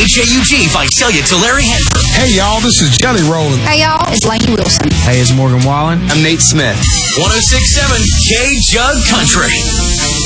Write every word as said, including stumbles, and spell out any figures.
J U G, Visalia, Tulare, Hanford. Hey, y'all, this is Jelly Rollin'. Hey, y'all, it's Laney Wilson. Hey, it's Morgan Wallen. I'm Nate Smith. one oh six point seven K Jug Country.